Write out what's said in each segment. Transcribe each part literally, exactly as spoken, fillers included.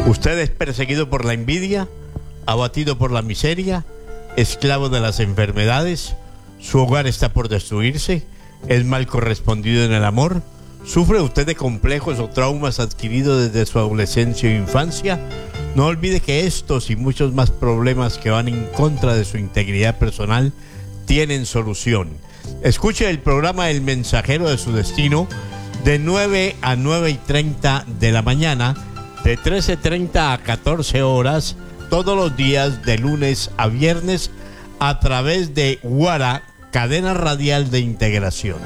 Usted es perseguido por la envidia, abatido por la miseria, esclavo de las enfermedades, su hogar está por destruirse, es mal correspondido en el amor, sufre usted de complejos o traumas adquiridos desde su adolescencia o infancia. No olvide que estos y muchos más problemas que van en contra de su integridad personal tienen solución. Escuche el programa El Mensajero de su Destino de nueve a nueve y treinta de la mañana, de trece treinta a catorce horas, todos los días de lunes a viernes, a través de Guara, cadena radial de integración.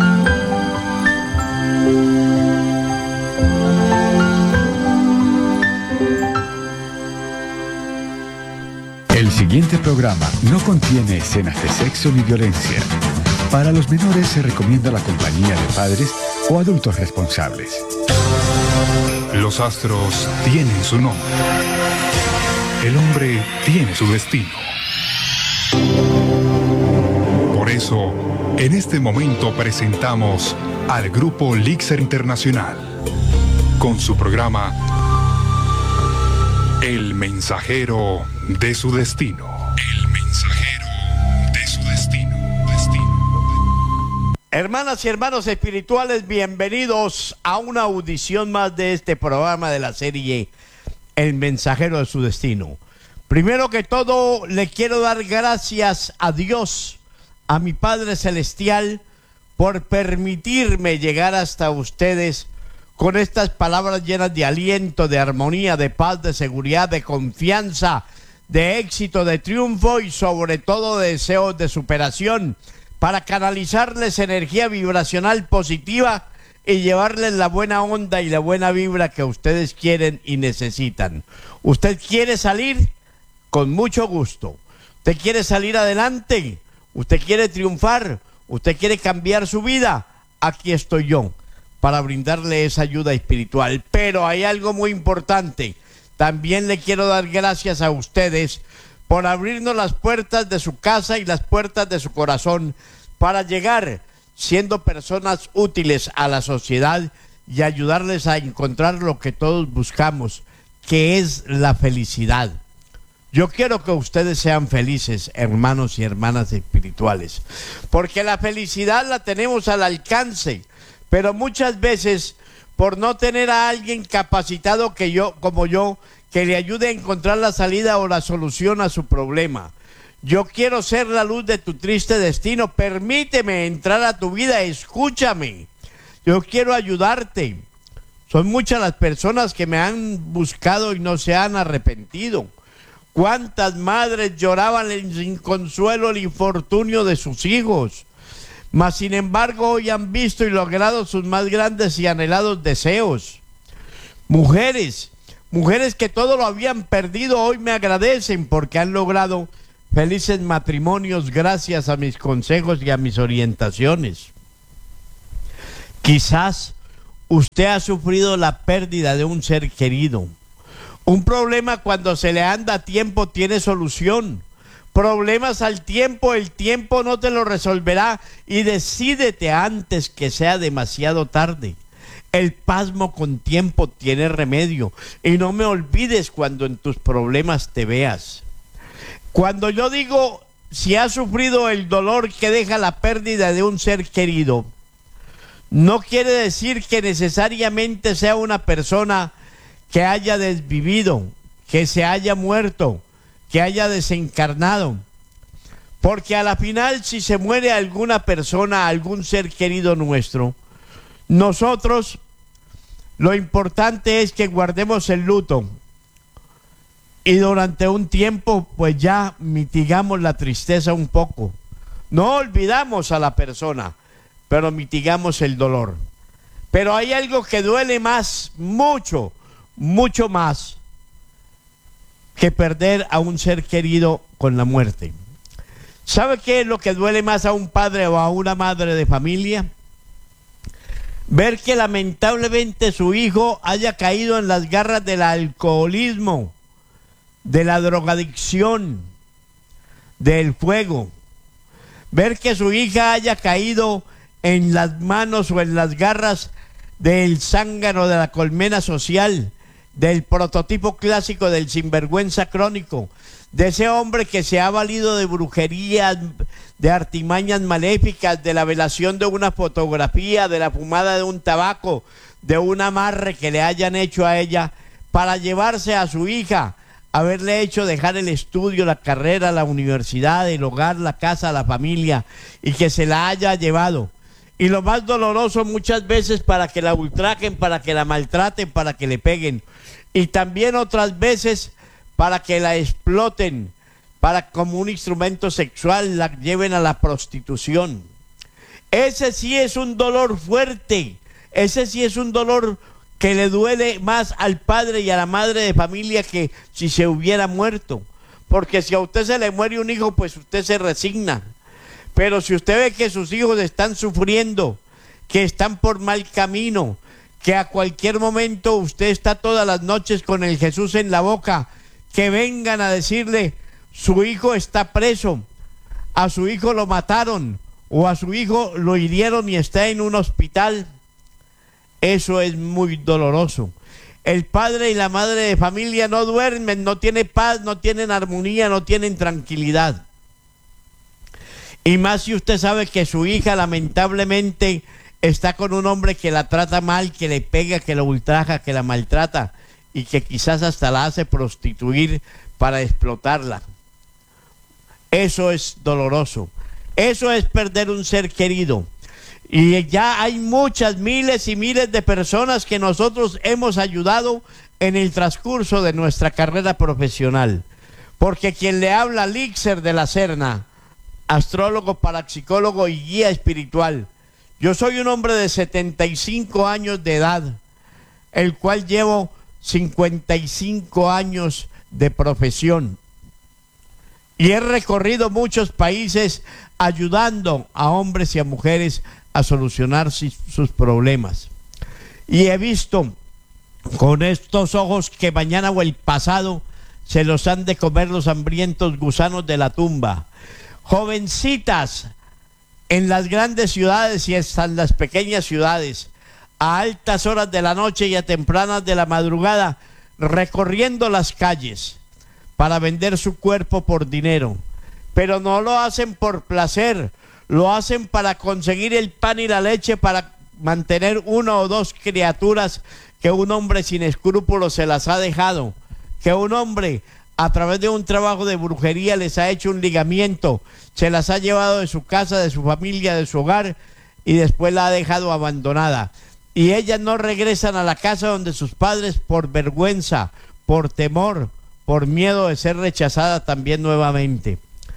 El siguiente programa no contiene escenas de sexo ni violencia. Para los menores se recomienda la compañía de padres o adultos responsables. Los astros tienen su nombre. El hombre tiene su destino. Por eso, en este momento presentamos al Grupo Lixer Internacional con su programa El Mensajero de su Destino. El Mensajero de su Destino. Destino. Hermanas y hermanos espirituales, bienvenidos a una audición más de este programa de la serie El Mensajero de su Destino. Primero que todo, le quiero dar gracias a Dios, a mi Padre Celestial, por permitirme llegar hasta ustedes con estas palabras llenas de aliento, de armonía, de paz, de seguridad, de confianza, de éxito, de triunfo y sobre todo de deseos de superación, para canalizarles energía vibracional positiva y llevarles la buena onda y la buena vibra que ustedes quieren y necesitan. ¿Usted quiere salir? Con mucho gusto. ¿Usted quiere salir adelante? ¿Usted quiere triunfar? ¿Usted quiere cambiar su vida? Aquí estoy yo para brindarle esa ayuda espiritual. Pero hay algo muy importante. También le quiero dar gracias a ustedes por abrirnos las puertas de su casa y las puertas de su corazón para llegar siendo personas útiles a la sociedad y ayudarles a encontrar lo que todos buscamos, que es la felicidad. Yo quiero que ustedes sean felices, hermanos y hermanas espirituales, porque la felicidad la tenemos al alcance, pero muchas veces por no tener a alguien capacitado que yo, como yo, que le ayude a encontrar la salida o la solución a su problema. Yo quiero ser la luz de tu triste destino. Permíteme entrar a tu vida, escúchame. Yo quiero ayudarte. Son muchas las personas que me han buscado y no se han arrepentido. ¿Cuántas madres lloraban sin consuelo el infortunio de sus hijos? Mas sin embargo hoy han visto y logrado sus más grandes y anhelados deseos. Mujeres, mujeres que todo lo habían perdido, hoy me agradecen porque han logrado felices matrimonios gracias a mis consejos y a mis orientaciones. Quizás usted ha sufrido la pérdida de un ser querido. Un problema cuando se le anda a tiempo tiene solución. Problemas al tiempo, el tiempo no te lo resolverá y decídete antes que sea demasiado tarde. El pasmo con tiempo tiene remedio y no me olvides cuando en tus problemas te veas. Cuando yo digo si has sufrido el dolor que deja la pérdida de un ser querido, no quiere decir que necesariamente sea una persona que haya desvivido, que se haya muerto, que haya desencarnado, porque a la final si se muere alguna persona, algún ser querido nuestro, nosotros lo importante es que guardemos el luto y durante un tiempo pues ya mitigamos la tristeza un poco. No olvidamos a la persona, pero mitigamos el dolor. Pero hay algo que duele más, mucho, mucho más que perder a un ser querido con la muerte. ¿Sabe qué es lo que duele más a un padre o a una madre de familia? Ver que lamentablemente su hijo haya caído en las garras del alcoholismo, de la drogadicción, del fuego. Ver que su hija haya caído en las manos o en las garras del zángano de la colmena social, del prototipo clásico del sinvergüenza crónico, de ese hombre que se ha valido de brujerías, de artimañas maléficas, de la velación de una fotografía, de la fumada de un tabaco, de un amarre que le hayan hecho a ella para llevarse a su hija, haberle hecho dejar el estudio, la carrera, la universidad, el hogar, la casa, la familia, y que se la haya llevado. Y lo más doloroso muchas veces para que la ultrajen, para que la maltraten, para que le peguen. Y también otras veces para que la exploten, para como un instrumento sexual la lleven a la prostitución. Ese sí es un dolor fuerte, ese sí es un dolor que le duele más al padre y a la madre de familia que si se hubiera muerto. Porque si a usted se le muere un hijo, pues usted se resigna. Pero si usted ve que sus hijos están sufriendo, que están por mal camino, que a cualquier momento usted está todas las noches con el Jesús en la boca, que vengan a decirle, su hijo está preso, a su hijo lo mataron, o a su hijo lo hirieron y está en un hospital, eso es muy doloroso. El padre y la madre de familia no duermen, no tienen paz, no tienen armonía, no tienen tranquilidad. Y más si usted sabe que su hija lamentablemente está con un hombre que la trata mal, que le pega, que la ultraja, que la maltrata y que quizás hasta la hace prostituir para explotarla. Eso es doloroso. Eso es perder un ser querido. Y ya hay muchas, miles y miles de personas que nosotros hemos ayudado en el transcurso de nuestra carrera profesional. Porque quien le habla, Líxer de la Serna, astrólogo, parapsicólogo y guía espiritual. Yo soy un hombre de setenta y cinco años de edad, el cual llevo cincuenta y cinco años de profesión. Y he recorrido muchos países ayudando a hombres y a mujeres a solucionar sus problemas. Y he visto con estos ojos que mañana o el pasado se los han de comer los hambrientos gusanos de la tumba. Jovencitas en las grandes ciudades y hasta en las pequeñas ciudades, a altas horas de la noche y a tempranas de la madrugada, recorriendo las calles para vender su cuerpo por dinero. Pero no lo hacen por placer, lo hacen para conseguir el pan y la leche para mantener una o dos criaturas que un hombre sin escrúpulos se las ha dejado, que un hombre a través de un trabajo de brujería les ha hecho un ligamiento, se las ha llevado de su casa, de su familia, de su hogar y después la ha dejado abandonada. Y ellas no regresan a la casa donde sus padres por vergüenza, por temor, por miedo de ser rechazada también nuevamente.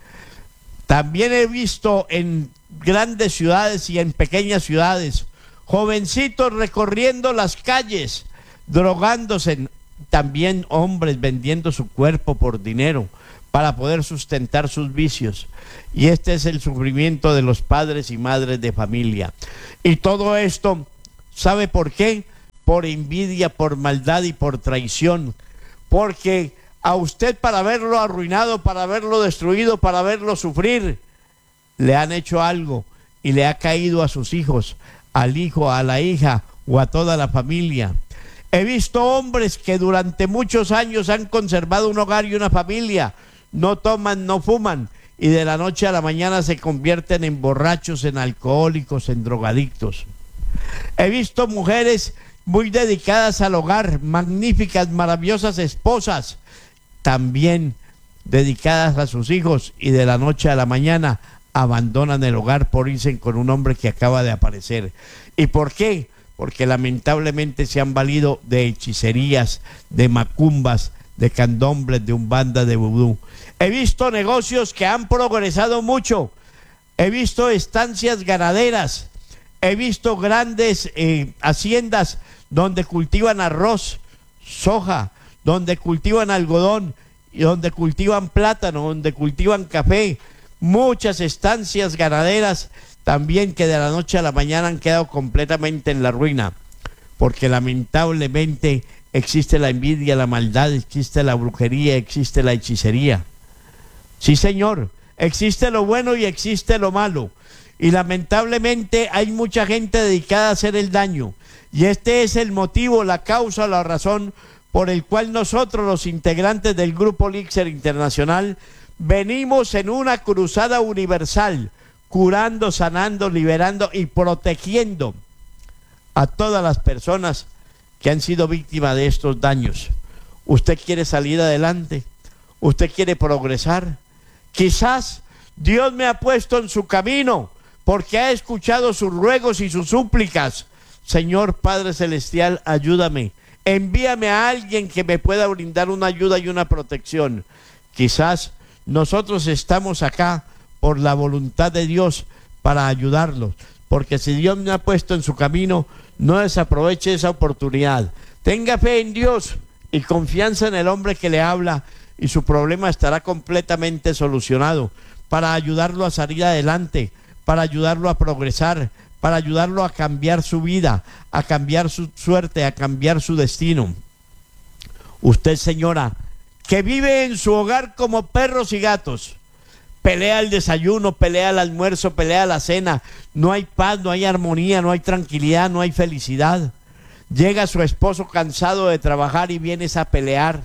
También he visto en grandes ciudades y en pequeñas ciudades jovencitos recorriendo las calles, drogándose, también hombres vendiendo su cuerpo por dinero para poder sustentar sus vicios. Y este es el sufrimiento de los padres y madres de familia. Y todo esto, ¿sabe por qué? Por envidia, por maldad y por traición. Porque a usted, para verlo arruinado, para verlo destruido, para verlo sufrir, le han hecho algo y le ha caído a sus hijos, al hijo, a la hija o a toda la familia. He visto hombres que durante muchos años han conservado un hogar y una familia, no toman, no fuman, y de la noche a la mañana se convierten en borrachos, en alcohólicos, en drogadictos. He visto mujeres muy dedicadas al hogar, magníficas, maravillosas esposas, también dedicadas a sus hijos, y de la noche a la mañana abandonan el hogar por irse con un hombre que acaba de aparecer. ¿Y por qué? Porque lamentablemente se han valido de hechicerías, de macumbas, de candombres, de umbanda, de vudú. He visto negocios que han progresado mucho. He visto estancias ganaderas. He visto grandes eh, haciendas donde cultivan arroz, soja, donde cultivan algodón, y donde cultivan plátano, donde cultivan café. Muchas estancias ganaderas también que de la noche a la mañana han quedado completamente en la ruina, porque lamentablemente existe la envidia, la maldad, existe la brujería, existe la hechicería. Sí, señor, existe lo bueno y existe lo malo, y lamentablemente hay mucha gente dedicada a hacer el daño, y este es el motivo, la causa, la razón por el cual nosotros, los integrantes del Grupo Elixir Internacional, venimos en una cruzada universal, curando, sanando, liberando y protegiendo a todas las personas que han sido víctimas de estos daños. Usted quiere salir adelante, usted quiere progresar. Quizás Dios me ha puesto en su camino porque ha escuchado sus ruegos y sus súplicas. Señor Padre Celestial, ayúdame. Envíame a alguien que me pueda brindar una ayuda y una protección. Quizás nosotros estamos acá por la voluntad de Dios para ayudarlos, porque si Dios me ha puesto en su camino, no desaproveche esa oportunidad. Tenga fe en Dios y confianza en el hombre que le habla, y su problema estará completamente solucionado, para ayudarlo a salir adelante, para ayudarlo a progresar, para ayudarlo a cambiar su vida, a cambiar su suerte, a cambiar su destino. Usted, señora, que vive en su hogar como perros y gatos, pelea el desayuno, pelea el almuerzo, pelea la cena, no hay paz, no hay armonía, no hay tranquilidad, no hay felicidad. Llega su esposo cansado de trabajar y vienes a pelear,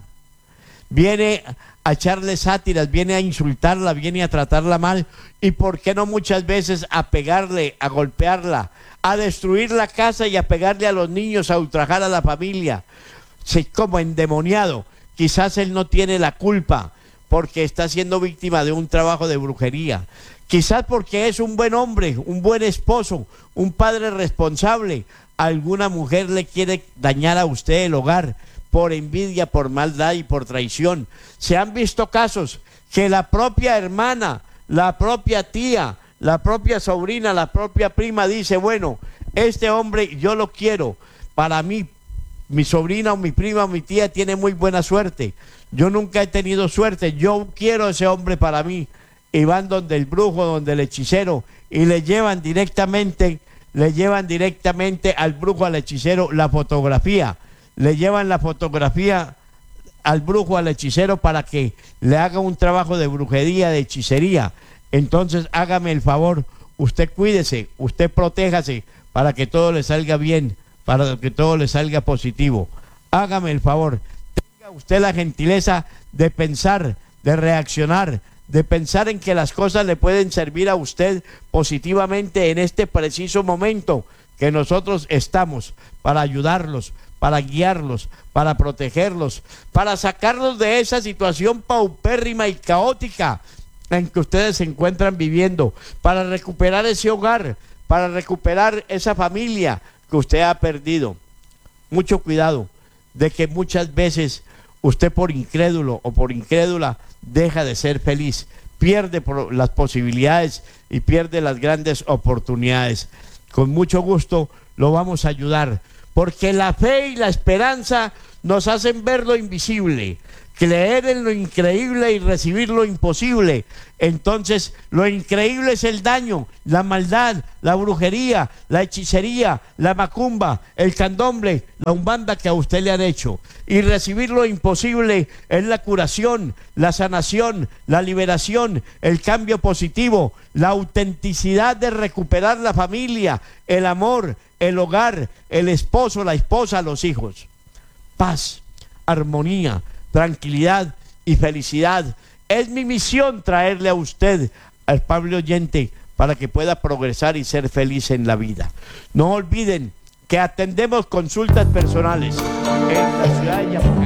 viene a echarle sátiras, viene a insultarla, viene a tratarla mal, y por qué no muchas veces a pegarle, a golpearla, a destruir la casa y a pegarle a los niños, a ultrajar a la familia. Sí, como endemoniado. Quizás él no tiene la culpa porque está siendo víctima de un trabajo de brujería. Quizás porque es un buen hombre, un buen esposo, un padre responsable. Alguna mujer le quiere dañar a usted el hogar por envidia, por maldad y por traición. Se han visto casos que la propia hermana, la propia tía, la propia sobrina, la propia prima dice, bueno, este hombre yo lo quiero para mí. Mi sobrina o mi prima o mi tía tiene muy buena suerte, yo nunca he tenido suerte, yo quiero a ese hombre para mí. Y van donde el brujo, donde el hechicero, y le llevan directamente, le llevan directamente al brujo, al hechicero, la fotografía, le llevan la fotografía al brujo, al hechicero, para que le haga un trabajo de brujería, de hechicería. Entonces hágame el favor, usted cuídese, usted protéjase para que todo le salga bien, para que todo le salga positivo. Hágame el favor, tenga usted la gentileza de pensar, de reaccionar, de pensar en que las cosas le pueden servir a usted positivamente en este preciso momento que nosotros estamos para ayudarlos, para guiarlos, para protegerlos, para sacarlos de esa situación paupérrima y caótica en que ustedes se encuentran viviendo, para recuperar ese hogar, para recuperar esa familia que usted ha perdido. Mucho cuidado de que muchas veces usted, por incrédulo o por incrédula, deja de ser feliz, pierde las posibilidades y pierde las grandes oportunidades. Con mucho gusto lo vamos a ayudar, porque la fe y la esperanza nos hacen ver lo invisible, creer en lo increíble y recibir lo imposible. Entonces lo increíble es el daño, la maldad, la brujería, la hechicería, la macumba, el candomble, la umbanda que a usted le han hecho. Y recibir lo imposible es la curación, la sanación, la liberación, el cambio positivo, la autenticidad de recuperar la familia, el amor, el hogar, el esposo, la esposa, los hijos. Paz, armonía, tranquilidad y felicidad. Es mi misión traerle a usted, al Pablo oyente, para que pueda progresar y ser feliz en la vida. No olviden que atendemos consultas personales en la ciudad de Yamapá.